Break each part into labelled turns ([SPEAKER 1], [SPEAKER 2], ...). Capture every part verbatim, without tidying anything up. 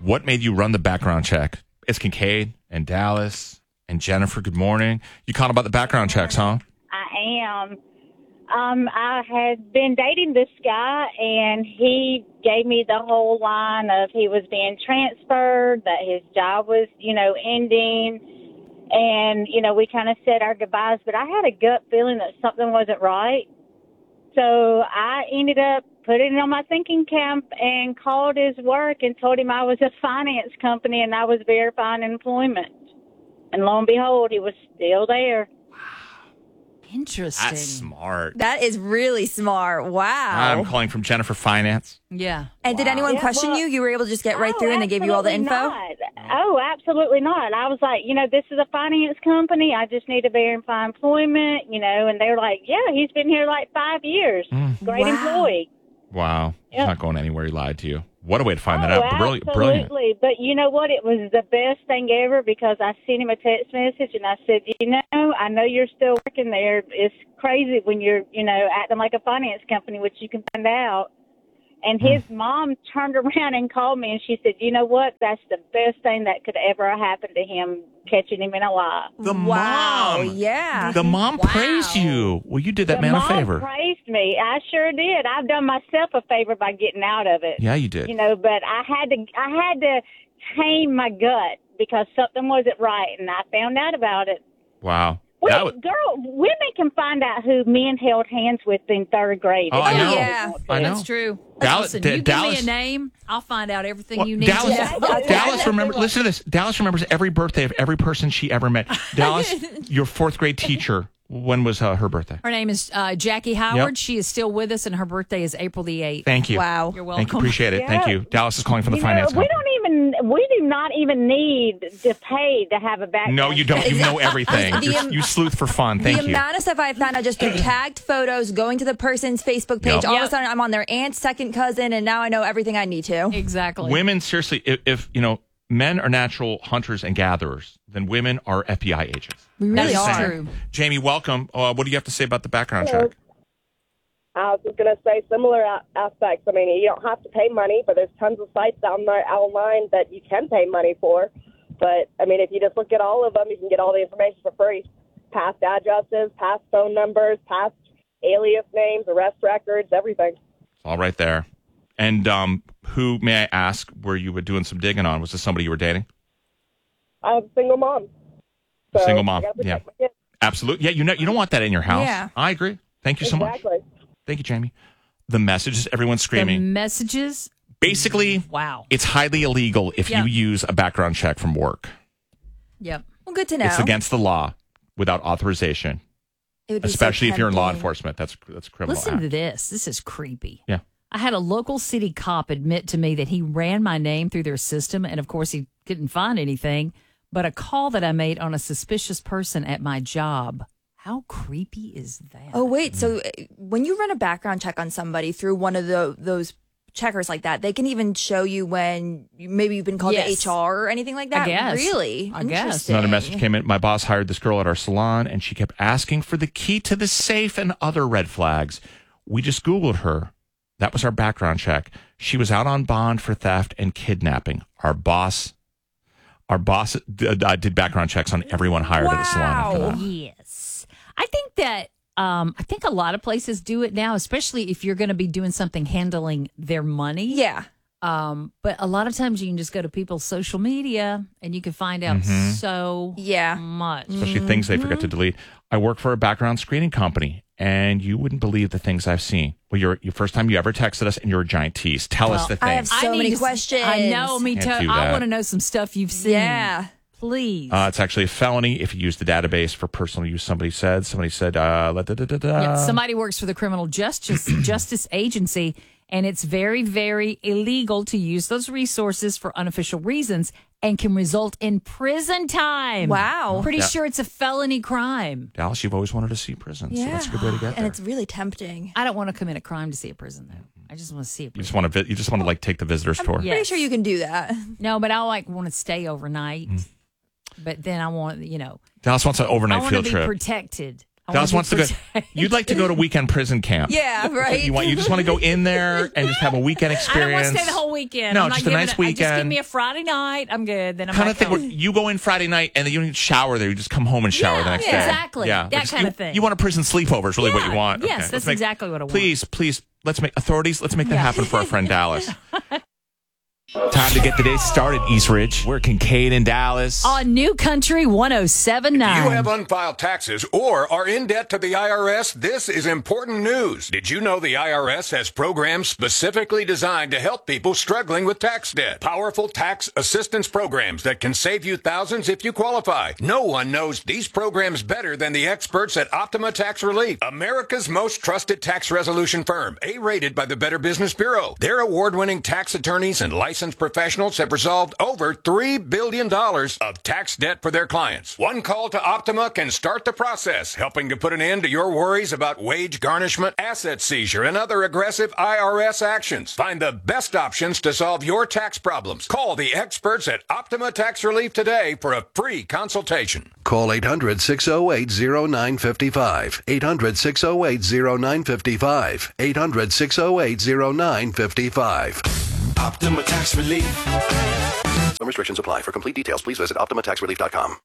[SPEAKER 1] What made you run the background check? It's Kincaid and Dallas and Jennifer. Good morning. You called about the background checks, huh?
[SPEAKER 2] I am. Um, I had been dating this guy, and he gave me the whole line of he was being transferred, that his job was, you know, ending. And, you know, we kind of said our goodbyes, but I had a gut feeling that something wasn't right. So I ended up putting it on my thinking cap and called his work and told him I was a finance company and I was verifying employment. And lo and behold, he was still there.
[SPEAKER 3] Interesting.
[SPEAKER 1] That's smart.
[SPEAKER 4] That is really smart. Wow.
[SPEAKER 1] I'm calling from Jennifer Finance.
[SPEAKER 3] Yeah.
[SPEAKER 4] And
[SPEAKER 1] Wow.
[SPEAKER 4] did anyone
[SPEAKER 2] Yeah,
[SPEAKER 4] question
[SPEAKER 2] well-
[SPEAKER 4] you? You were able to just get right
[SPEAKER 2] Oh,
[SPEAKER 4] through and they gave you all the info?
[SPEAKER 2] absolutely not. Oh, absolutely not. I was like, you know, this is a finance company. I just need to verify employment, you know, and they're like, yeah, he's been here like five years.
[SPEAKER 1] Mm.
[SPEAKER 2] Great
[SPEAKER 4] Wow.
[SPEAKER 2] employee.
[SPEAKER 1] Wow. He's
[SPEAKER 2] Yep.
[SPEAKER 1] not going anywhere. He lied to you. What a way to find that
[SPEAKER 2] Oh,
[SPEAKER 1] out. Brilliant.
[SPEAKER 2] absolutely.
[SPEAKER 1] Brilliant.
[SPEAKER 2] But you know what? It was the best thing ever because I sent him a text message and I said, you know, I know you're still working there. It's crazy when you're, you know, acting like a finance company, which you can find out. And his mom turned around and called me and she said, you know what? That's the best thing that could ever happen to him, catching him in a lie.
[SPEAKER 1] The
[SPEAKER 4] Wow.
[SPEAKER 1] mom.
[SPEAKER 4] Yeah.
[SPEAKER 1] The mom
[SPEAKER 3] Wow.
[SPEAKER 1] praised you. Well, you did that
[SPEAKER 2] The
[SPEAKER 1] man
[SPEAKER 2] mom
[SPEAKER 1] a favor.
[SPEAKER 2] praised me. I sure did. I've done myself a favor by getting out of it.
[SPEAKER 1] Yeah, you did.
[SPEAKER 2] You know, but I had to I had to tame my gut because something wasn't right, and I found out about it.
[SPEAKER 1] Wow.
[SPEAKER 2] Wait,
[SPEAKER 1] That was,
[SPEAKER 2] girl, women can find out who men held hands with in third grade.
[SPEAKER 1] Oh,
[SPEAKER 2] if
[SPEAKER 1] I
[SPEAKER 2] they
[SPEAKER 1] know.
[SPEAKER 2] really
[SPEAKER 4] Yeah.
[SPEAKER 2] want to.
[SPEAKER 1] I know.
[SPEAKER 3] That's true.
[SPEAKER 1] Dallas-
[SPEAKER 3] Listen,
[SPEAKER 1] Da-
[SPEAKER 3] you
[SPEAKER 1] Dallas-
[SPEAKER 3] give me a name, I'll find out everything
[SPEAKER 1] Well,
[SPEAKER 3] you need
[SPEAKER 1] Dallas,
[SPEAKER 3] to know.
[SPEAKER 2] Yeah.
[SPEAKER 1] Dallas remember. Listen to this. Dallas remembers every birthday of every person she ever met. Dallas, your fourth grade teacher. When was uh, her birthday?
[SPEAKER 3] Her name is uh, Jackie Howard.
[SPEAKER 1] Yep.
[SPEAKER 3] She is still with us, and her birthday is April the eighth.
[SPEAKER 1] Thank you.
[SPEAKER 4] Wow.
[SPEAKER 3] You're welcome.
[SPEAKER 1] Thank you. Appreciate it. Thank
[SPEAKER 2] Yeah.
[SPEAKER 1] you. Dallas is calling from the
[SPEAKER 2] You know,
[SPEAKER 1] finance
[SPEAKER 2] we
[SPEAKER 1] company.
[SPEAKER 2] don't even we do not even need to pay to have a background.
[SPEAKER 1] No, you don't. You know everything.
[SPEAKER 4] The
[SPEAKER 1] You're-
[SPEAKER 4] am-
[SPEAKER 1] you sleuth for fun. Thank
[SPEAKER 4] the
[SPEAKER 1] you.
[SPEAKER 4] amount of stuff I found out just through tagged photos, going to the person's Facebook page.
[SPEAKER 1] Yep.
[SPEAKER 4] All of
[SPEAKER 3] Yep.
[SPEAKER 4] a sudden, I'm on their aunt's second cousin, and now I know everything I need to.
[SPEAKER 3] Exactly.
[SPEAKER 1] Women, seriously, if, if you know, men are natural hunters and gatherers, then women are F B I agents.
[SPEAKER 3] We really
[SPEAKER 1] Just
[SPEAKER 3] are.
[SPEAKER 1] saying.
[SPEAKER 3] True.
[SPEAKER 1] Jamie, welcome. Uh, what do you have to say about the background check?
[SPEAKER 5] I was just going to say similar a- aspects. I mean, you don't have to pay money, but there's tons of sites out there online that you can pay money for. But, I mean, if you just look at all of them, you can get all the information for free. Past addresses, past phone numbers, past alias names, arrest records, everything.
[SPEAKER 1] All right there. And um, who, may I ask, were you doing some digging on? Was this somebody you were dating?
[SPEAKER 5] I'm a single mom. So
[SPEAKER 1] Single mom,
[SPEAKER 5] I gotta
[SPEAKER 1] yeah.
[SPEAKER 5] protect my kids.
[SPEAKER 1] Absolutely. Yeah, you know, you don't want that in your house.
[SPEAKER 4] Yeah.
[SPEAKER 1] I agree. Thank you so much.
[SPEAKER 5] Exactly.
[SPEAKER 1] Thank you, Jamie. The message is everyone's
[SPEAKER 3] The
[SPEAKER 1] screaming.
[SPEAKER 3] messages.
[SPEAKER 1] Basically,
[SPEAKER 3] Wow.
[SPEAKER 1] it's highly illegal if
[SPEAKER 3] Yeah.
[SPEAKER 1] you use a background check from work.
[SPEAKER 3] Yep.
[SPEAKER 4] Well, good to know.
[SPEAKER 1] It's against the law without authorization,
[SPEAKER 4] It would be so
[SPEAKER 1] especially if you're in law
[SPEAKER 4] tempting.
[SPEAKER 1] enforcement. That's that's a criminal
[SPEAKER 3] Listen
[SPEAKER 1] act.
[SPEAKER 3] to this. This is creepy.
[SPEAKER 1] Yeah.
[SPEAKER 3] I had a local city cop admit to me that he ran my name through their system, and of course, he couldn't find anything but a call that I made on a suspicious person at my job. How creepy is that?
[SPEAKER 4] Oh, wait. So uh, when you run a background check on somebody through one of the, those checkers like that, they can even show you when you, maybe you've been called
[SPEAKER 3] Yes.
[SPEAKER 4] to H R or anything like that?
[SPEAKER 3] I guess.
[SPEAKER 4] Really?
[SPEAKER 3] I guess.
[SPEAKER 4] Interesting.
[SPEAKER 1] Another message came in. My boss hired this girl at our salon, and she kept asking for the key to the safe and other red flags. We just Googled her. That was our background check. She was out on bond for theft and kidnapping. Our boss, our boss did, uh, did background checks on everyone hired at the salon after
[SPEAKER 4] Wow.
[SPEAKER 1] that.
[SPEAKER 3] Yes. I think that um, I think a lot of places do it now, especially if you're going to be doing something handling their money.
[SPEAKER 4] Yeah.
[SPEAKER 3] Um, but a lot of times you can just go to people's social media and you can find out
[SPEAKER 1] Mm-hmm.
[SPEAKER 3] so
[SPEAKER 4] Yeah.
[SPEAKER 3] much.
[SPEAKER 1] Especially things they forget to delete. I work for a background screening company, and you wouldn't believe the things I've seen. Well, you're your first time you ever texted us, and you're a giant tease. Tell us
[SPEAKER 3] Well,
[SPEAKER 1] the things.
[SPEAKER 4] I have so
[SPEAKER 3] need
[SPEAKER 4] many
[SPEAKER 3] to s-
[SPEAKER 4] questions.
[SPEAKER 3] I know, me too.
[SPEAKER 1] Can't do
[SPEAKER 3] I
[SPEAKER 1] that.
[SPEAKER 3] want to know some stuff you've seen.
[SPEAKER 4] Yeah.
[SPEAKER 3] Please.
[SPEAKER 1] Uh, it's actually a felony if you use the database for personal use. Somebody said. Somebody said. Uh, da, da, da, da.
[SPEAKER 3] Yeah, somebody works for the criminal justice justice agency, and it's very, very illegal to use those resources for unofficial reasons and can result in prison time.
[SPEAKER 4] Wow.
[SPEAKER 3] Pretty
[SPEAKER 1] Yeah.
[SPEAKER 3] sure it's a felony crime.
[SPEAKER 1] Dallas, you've always wanted to see prison, so
[SPEAKER 4] Yeah.
[SPEAKER 1] that's a good way to get
[SPEAKER 4] And
[SPEAKER 1] there.
[SPEAKER 4] it's really tempting.
[SPEAKER 3] I don't want to commit a crime to see a prison, though. I just want to see a
[SPEAKER 1] You
[SPEAKER 3] prison.
[SPEAKER 1] just want to. Vi- you just want to like take the visitors tour.
[SPEAKER 3] Yeah.
[SPEAKER 4] Pretty sure you can do that.
[SPEAKER 3] No, but I like want to stay overnight.
[SPEAKER 1] Mm.
[SPEAKER 3] But then I want, you know,
[SPEAKER 1] Dallas wants an
[SPEAKER 3] I
[SPEAKER 1] overnight
[SPEAKER 3] want to
[SPEAKER 1] field
[SPEAKER 3] be
[SPEAKER 1] trip.
[SPEAKER 3] protected. I
[SPEAKER 1] Dallas
[SPEAKER 3] wanna
[SPEAKER 1] wants to
[SPEAKER 3] be
[SPEAKER 1] go.
[SPEAKER 3] protected.
[SPEAKER 1] You'd like to go to weekend prison camp.
[SPEAKER 4] Yeah, right.
[SPEAKER 1] You want. You just want to go in there and just have a weekend
[SPEAKER 3] I
[SPEAKER 1] experience.
[SPEAKER 3] don't want to stay the whole weekend.
[SPEAKER 1] No,
[SPEAKER 3] I'm not
[SPEAKER 1] just a
[SPEAKER 3] giving
[SPEAKER 1] nice
[SPEAKER 3] it-
[SPEAKER 1] weekend.
[SPEAKER 3] Just give me a Friday night. I'm good. Then I'm
[SPEAKER 1] Kind
[SPEAKER 3] back
[SPEAKER 1] of thing
[SPEAKER 3] home.
[SPEAKER 1] where you go in Friday night and then you don't even shower there. You just come home and shower
[SPEAKER 3] Yeah,
[SPEAKER 1] the next
[SPEAKER 3] yeah,
[SPEAKER 1] day.
[SPEAKER 3] exactly. That
[SPEAKER 1] But just-
[SPEAKER 3] kind
[SPEAKER 1] you,
[SPEAKER 3] of thing.
[SPEAKER 1] You want a prison sleepover is really what you
[SPEAKER 3] Yeah,
[SPEAKER 1] want.
[SPEAKER 3] yes,
[SPEAKER 1] Okay,
[SPEAKER 3] that's
[SPEAKER 1] let's make-
[SPEAKER 3] exactly what I want.
[SPEAKER 1] Please, please, let's make authorities. Let's make that
[SPEAKER 3] Yeah.
[SPEAKER 1] happen for our friend Dallas. Time to get the day started, East Ridge. We're Kincaid and Dallas.
[SPEAKER 3] On New Country one oh seven point nine.
[SPEAKER 6] You have unfiled taxes or are in debt to the I R S? This is important news. Did you know the I R S has programs specifically designed to help people struggling with tax debt? Powerful tax assistance programs that can save you thousands if you qualify. No one knows these programs better than the experts at Optima Tax Relief, America's most trusted tax resolution firm, A-rated by the Better Business Bureau. Their award-winning tax attorneys and licensed professionals have resolved over three billion dollars of tax debt for their clients. One call to Optima can start the process, helping to put an end to your worries about wage garnishment, asset seizure, and other aggressive I R S actions. Find the best options to solve your tax problems. Call the experts at Optima Tax Relief today for a free consultation.
[SPEAKER 7] Call eight hundred, six oh eight, oh nine five five. eight hundred, six oh eight, oh nine five five. eight hundred, six oh eight, oh nine five five.
[SPEAKER 8] Optima Tax Relief.
[SPEAKER 7] Some restrictions apply. For complete details, please visit optima tax relief dot com.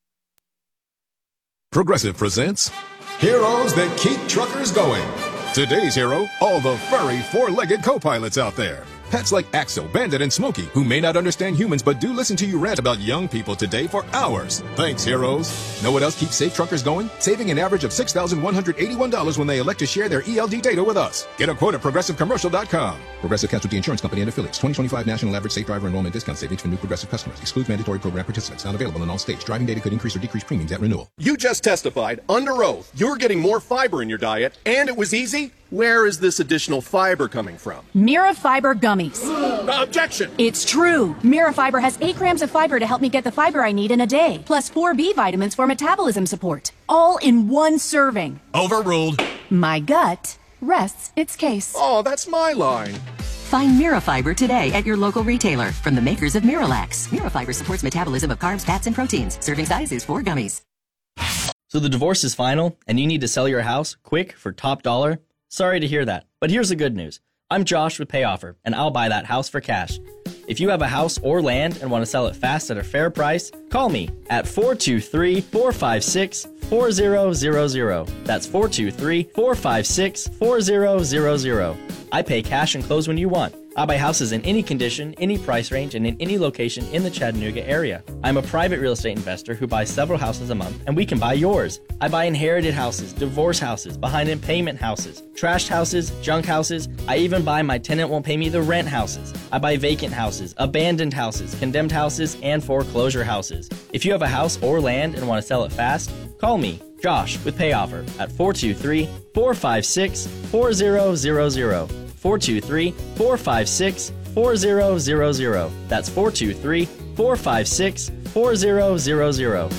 [SPEAKER 9] Progressive presents Heroes That Keep Truckers Going. Today's hero, all the furry four-legged co-pilots out there. Pets like Axel, Bandit, and Smokey, who may not understand humans but do listen to you rant about young people today for hours. Thanks, heroes. Know what else keeps safe truckers going? Saving an average of six thousand one hundred eighty-one dollars when they elect to share their E L D data with us. Get a quote at progressive commercial dot com. Progressive Casualty Insurance Company and affiliates. twenty twenty-five national average safe driver enrollment discount savings for new Progressive customers. Excludes mandatory program participants. Not available in all states. Driving data could increase or decrease premiums at renewal.
[SPEAKER 10] You just testified under oath you're getting more fiber in your diet, and it was easy. Where is this additional fiber coming from?
[SPEAKER 11] Mira Fiber Gummies.
[SPEAKER 10] Uh, objection!
[SPEAKER 11] It's true. Mira Fiber has eight grams of fiber to help me get the fiber I need in a day, plus four B vitamins for metabolism support. All in one serving.
[SPEAKER 10] Overruled.
[SPEAKER 11] My gut rests its case.
[SPEAKER 10] Oh, that's my line.
[SPEAKER 12] Find Mirafiber today at your local retailer from the makers of Miralax. Mirafiber supports metabolism of carbs, fats, and proteins. Serving size is four gummies.
[SPEAKER 13] So the divorce is final, and you need to sell your house quick for top dollar? Sorry to hear that, but here's the good news. I'm Josh with PayOffer, and I'll buy that house for cash. If you have a house or land and want to sell it fast at a fair price, call me at four two three, four five six, four zero zero zero. That's four two three, four five six, four zero zero zero. I pay cash and close when you want. I buy houses in any condition, any price range, and in any location in the Chattanooga area. I'm a private real estate investor who buys several houses a month, and we can buy yours. I buy inherited houses, divorce houses, behind in payment houses, trashed houses, junk houses. I even buy my tenant won't pay me the rent houses. I buy vacant houses, abandoned houses, condemned houses, and foreclosure houses. If you have a house or land and want to sell it fast, call me, Josh, with PayOffer at four two three, four five six, four zero zero zero. four two three, four five six, four zero zero zero. That's four two three, four five six, four zero zero zero.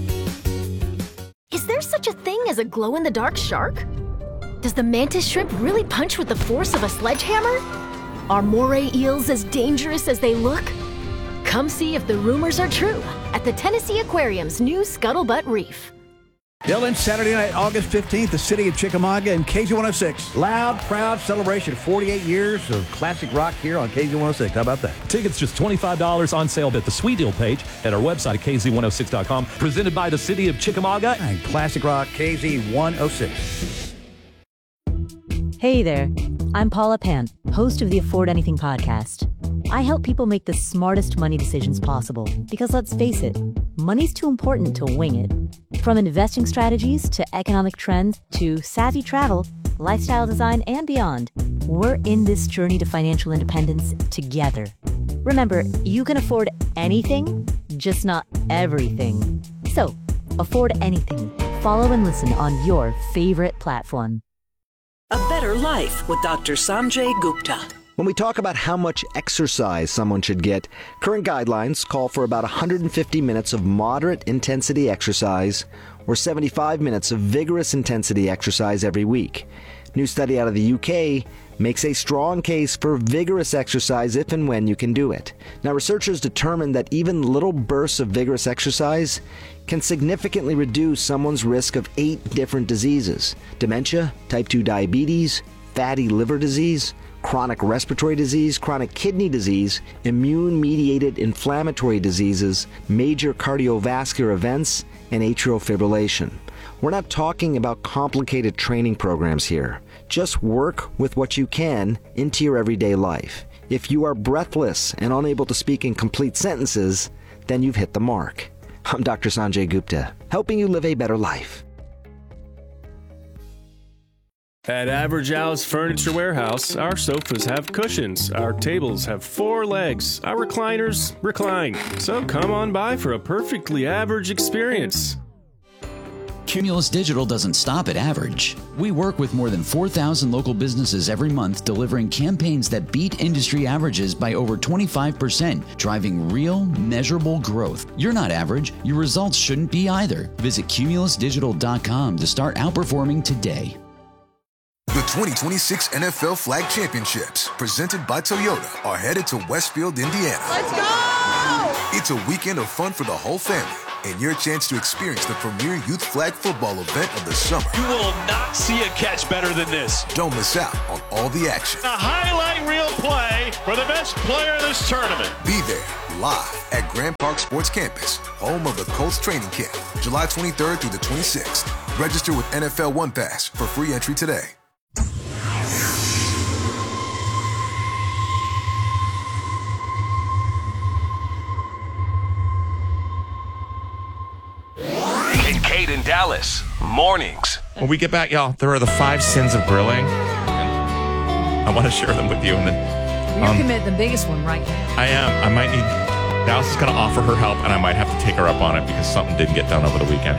[SPEAKER 14] Is there such a thing as a glow-in-the-dark shark? Does the mantis shrimp really punch with the force of a sledgehammer? Are moray eels as dangerous as they look? Come see if the rumors are true at the Tennessee Aquarium's new Scuttlebutt Reef.
[SPEAKER 15] Dylan, Saturday night, August fifteenth, the city of Chickamauga and K Z one oh six. Loud, proud celebration. forty-eight years of classic rock here on K Z one oh six. How about that?
[SPEAKER 16] Tickets just twenty-five dollars on sale at the Sweet Deal page at our website at K Z one oh six dot com. Presented by the city of Chickamauga
[SPEAKER 15] and classic rock K Z one oh six.
[SPEAKER 17] Hey there. I'm Paula Pan, host of the Afford Anything podcast. I help people make the smartest money decisions possible because, let's face it, money's too important to wing it. From investing strategies to economic trends to savvy travel, lifestyle design, and beyond, we're in this journey to financial independence together. Remember, you can afford anything, just not everything. So, afford anything. Follow and listen on your favorite platform.
[SPEAKER 18] A Better Life with Doctor Sanjay Gupta.
[SPEAKER 19] When we talk about how much exercise someone should get, current guidelines call for about one hundred fifty minutes of moderate intensity exercise or seventy-five minutes of vigorous intensity exercise every week. New study out of the U K makes a strong case for vigorous exercise if and when you can do it. Now, researchers determined that even little bursts of vigorous exercise can significantly reduce someone's risk of eight different diseases: dementia, type two diabetes, fatty liver disease, chronic respiratory disease, chronic kidney disease, immune-mediated inflammatory diseases, major cardiovascular events, and atrial fibrillation. We're not talking about complicated training programs here. Just work with what you can into your everyday life. If you are breathless and unable to speak in complete sentences, then you've hit the mark. I'm Doctor Sanjay Gupta, helping you live a better life.
[SPEAKER 20] At Average Al's Furniture Warehouse, our sofas have cushions, our tables have four legs, our recliners recline. So come on by for a perfectly average experience.
[SPEAKER 21] Cumulus Digital doesn't stop at average. We work with more than four thousand local businesses every month, delivering campaigns that beat industry averages by over twenty-five percent, driving real, measurable growth. You're not average. Your results shouldn't be either. Visit cumulus digital dot com to start outperforming today.
[SPEAKER 22] The twenty twenty-six N F L Flag Championships, presented by Toyota, are headed to Westfield, Indiana. Let's go! It's a weekend of fun for the whole family, and your chance to experience the premier youth flag football event of the summer.
[SPEAKER 23] You will not see a catch better than this.
[SPEAKER 22] Don't miss out on all the action.
[SPEAKER 23] A highlight reel play for the best player in this tournament.
[SPEAKER 22] Be there, live at Grand Park Sports Campus, home of the Colts training camp, July twenty-third through the twenty-sixth. Register with N F L One Pass for free entry today.
[SPEAKER 6] Kincaid in Dallas, mornings.
[SPEAKER 1] When we get back, y'all, there are the five sins of grilling. I want to share them with you. And then,
[SPEAKER 3] You're
[SPEAKER 1] um,
[SPEAKER 3] committing the biggest one right now.
[SPEAKER 1] I am. I might need. Dallas is going to offer her help, and I might have to take her up on it because something didn't get done over the weekend.